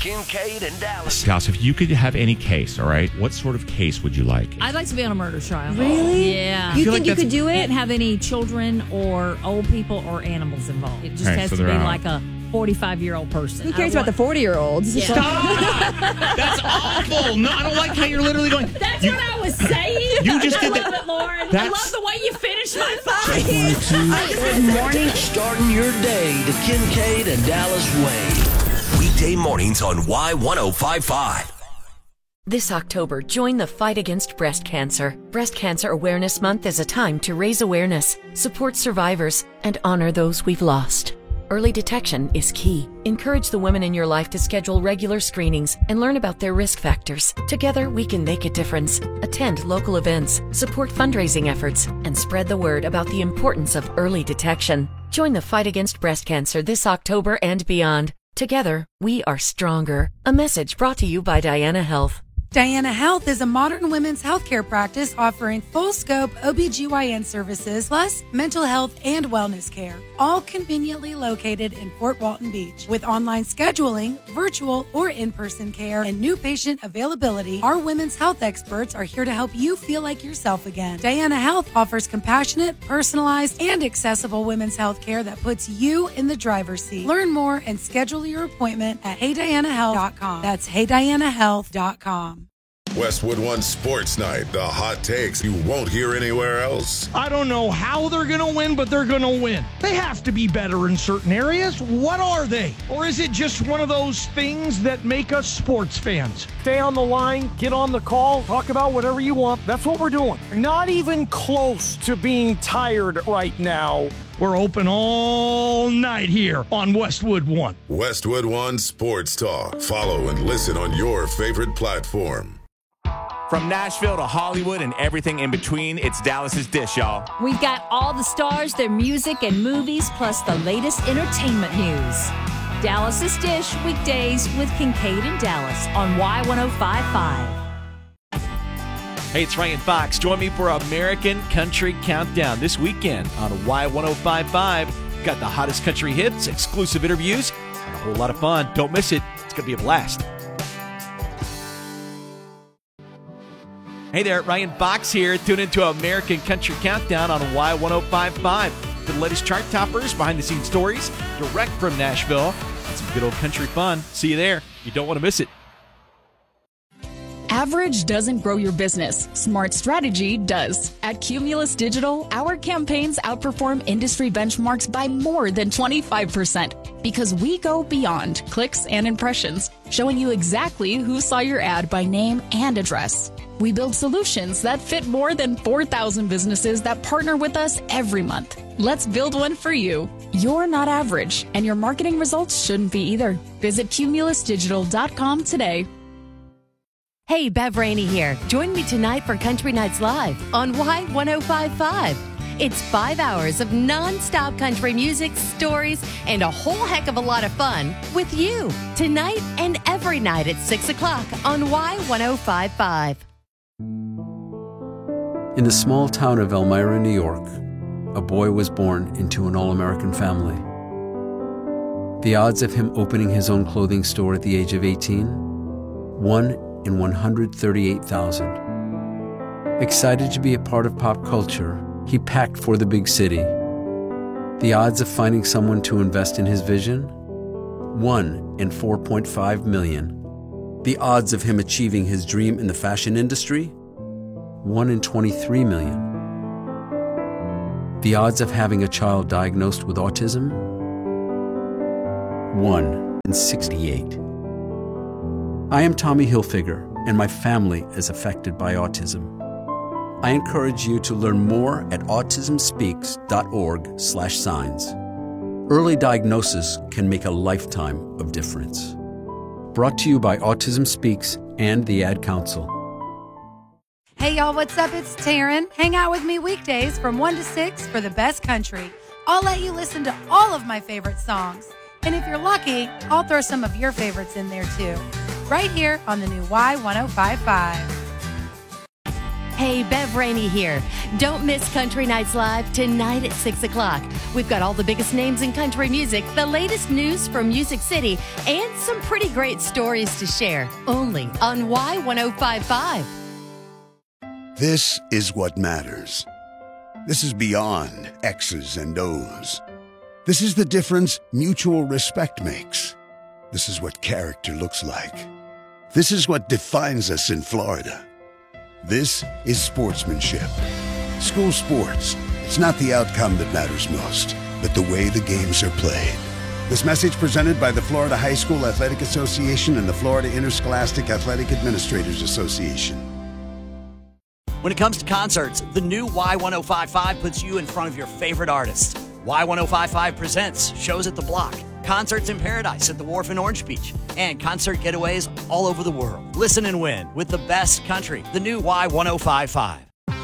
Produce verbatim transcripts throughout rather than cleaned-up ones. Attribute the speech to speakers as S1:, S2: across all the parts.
S1: Kincaid and Dallas.
S2: Dallas, if you could have any case, all right, what sort of case would you like?
S3: I'd like to be on a murder trial.
S4: Really?
S3: Yeah.
S4: You
S2: feel
S4: think
S2: like
S4: you
S2: that's-
S4: could do it?
S3: Can't have any children or old people or animals involved. It just
S2: Right,
S3: has
S2: so
S3: to be
S2: they're out.
S3: like a forty-five-year-old person.
S4: Who cares
S3: I
S4: about the
S3: want-
S4: forty-year-olds?
S3: Yeah.
S2: Stop! That's awful. No, I don't like how you're literally going.
S3: That's
S2: you,
S3: what I was saying.
S2: You just
S3: I
S2: did
S3: love
S2: that.
S3: it, Lauren. I
S2: That's-
S3: love the way you finished my thought.
S1: Good morning. Starting your day the Kincaid and Dallas way. Weekday mornings on Y ten fifty-five.
S5: This October, join the fight against breast cancer. Breast Cancer Awareness Month is a time to raise awareness, support survivors, and honor those we've lost. Early detection is key. Encourage the women in your life to schedule regular screenings and learn about their risk factors. Together, we can make a difference. Attend local events, support fundraising efforts, and spread the word about the importance of early detection. Join the fight against breast cancer this October and beyond. Together, we are stronger. A message brought to you by Diana Health.
S6: Diana Health is a modern women's healthcare practice offering full-scope O B G Y N services plus mental health and wellness care, all conveniently located in Fort Walton Beach. With online scheduling, virtual or in-person care, and new patient availability, our women's health experts are here to help you feel like yourself again. Diana Health offers compassionate, personalized, and accessible women's health care that puts you in the driver's seat. Learn more and schedule your appointment at hey diana health dot com. That's hey diana health dot com.
S7: Westwood One Sports Night, the hot takes you won't hear anywhere else.
S8: I don't know how they're going to win, but they're going to win. They have to be better in certain areas. What are they? Or is it just one of those things that make us sports fans? Stay on the line, get on the call, talk about whatever you want. That's what we're doing. Not even close to being tired right now. We're open all night here on Westwood One.
S7: Westwood One Sports Talk. Follow and listen on your favorite platform.
S9: From Nashville to Hollywood and everything in between, it's Dallas's Dish, y'all.
S3: We've got all the stars, their music, and movies, plus the latest entertainment news. Dallas's Dish, weekdays with Kincaid and Dallas on Y ten fifty-five.
S10: Hey, it's Ryan Fox. Join me for American Country Countdown this weekend on Y ten fifty-five. Got the hottest country hits, exclusive interviews, and a whole lot of fun. Don't miss it. It's going to be a blast. Hey there, Ryan Fox here. Tune into American Country Countdown on Y ten fifty-five. The latest chart toppers, behind-the-scenes stories, direct from Nashville, and some good old country fun. See you there. You don't want to miss it.
S11: Average doesn't grow your business. Smart strategy does. At Cumulus Digital, our campaigns outperform industry benchmarks by more than twenty-five percent because we go beyond clicks and impressions, showing you exactly who saw your ad by name and address. We build solutions that fit more than four thousand businesses that partner with us every month. Let's build one for you. You're not average, and your marketing results shouldn't be either. Visit cumulus digital dot com today.
S12: Hey, Bev Rainey here. Join me tonight for Country Nights Live on Y ten fifty-five. It's five hours of non-stop country music, stories, and a whole heck of a lot of fun with you tonight and every night at six o'clock on Y ten fifty-five.
S13: In the small town of Elmira, New York, a boy was born into an all-American family. The odds of him opening his own clothing store at the age of eighteen? One in one hundred thirty-eight thousand. Excited to be a part of pop culture, he packed for the big city. The odds of finding someone to invest in his vision? One in four point five million. The odds of him achieving his dream in the fashion industry? One in twenty-three million. The odds of having a child diagnosed with autism? One in sixty-eight. I am Tommy Hilfiger, and my family is affected by autism. I encourage you to learn more at autism speaks dot org slash signs. Early diagnosis can make a lifetime of difference. Brought to you by Autism Speaks and the Ad Council.
S6: Hey y'all, what's up? It's Taryn. Hang out with me weekdays from one to six for the best country. I'll let you listen to all of my favorite songs. And if you're lucky, I'll throw some of your favorites in there too. Right here on the new Y ten fifty-five.
S12: Hey, Bev Rainey here. Don't miss Country Nights Live tonight at six o'clock. We've got all the biggest names in country music, the latest news from Music City, and some pretty great stories to share. Only on Y ten fifty-five.
S4: This is what matters. This is beyond X's and O's. This is the difference mutual respect makes. This is what character looks like. This is what defines us in Florida. This is sportsmanship. School sports. It's not the outcome that matters most, but the way the games are played. This message presented by the Florida High School Athletic Association and the Florida Interscholastic Athletic Administrators Association.
S14: When it comes to concerts, the new Y ten fifty-five puts you in front of your favorite artists. Y ten fifty-five presents shows at the Block, concerts in Paradise at the Wharf in Orange Beach, and concert getaways all over the world. Listen and win with the best country, the new Y ten fifty-five.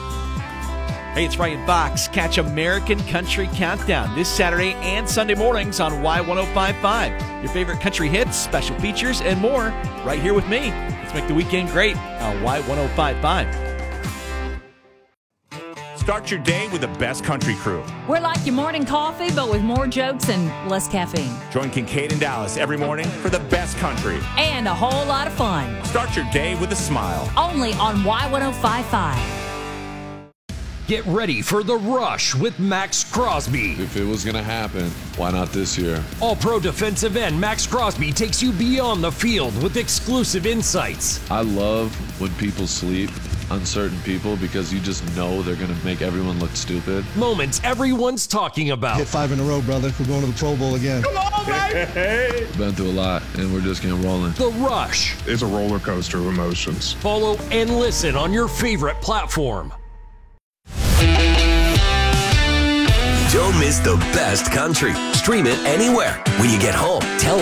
S10: Hey, it's Ryan Fox. Catch American Country Countdown this Saturday and Sunday mornings on Y ten fifty-five. Your favorite country hits, special features, and more right here with me. Let's make the weekend great on Y ten fifty-five.
S9: Start your day with the best country crew.
S3: We're like your morning coffee, but with more jokes and less caffeine.
S9: Join Kincaid and Dallas every morning for the best country.
S3: And a whole lot of fun.
S9: Start your day with a smile.
S3: Only on Y ten fifty-five.
S15: Get ready for The Rush with Max Crosby.
S16: If it was going to happen, why not this year?
S15: All-pro defensive end Max Crosby takes you beyond the field with exclusive insights.
S16: I love when people sleep, uncertain people, because you just know they're going to make everyone look stupid.
S15: Moments everyone's talking about.
S17: Hit five in a row, brother. We're going to the Pro Bowl again.
S15: Come on, baby!
S16: Been through a lot, and we're just getting rolling.
S15: The Rush.
S18: It's a roller coaster of emotions.
S15: Follow and listen on your favorite platform.
S1: Don't miss the best country. Stream it anywhere. When you get home, tell